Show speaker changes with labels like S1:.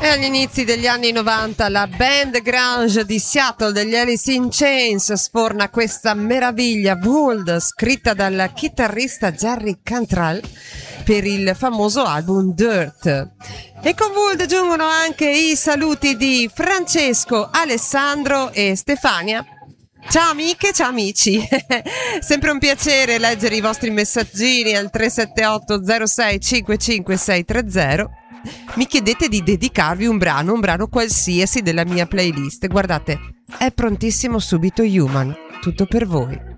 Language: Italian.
S1: agli inizi degli anni 90 la band grunge di Seattle degli Alice in Chains sforna questa meraviglia Would, scritta dal chitarrista Jerry Cantrell per il famoso album Dirt. E con Would giungono anche i saluti di Francesco, Alessandro e Stefania. Ciao amiche, ciao amici, sempre un piacere leggere i vostri messaggini al 378 06 55630. Mi chiedete di dedicarvi un brano qualsiasi della mia playlist. Guardate, è prontissimo Subito Human, tutto per voi.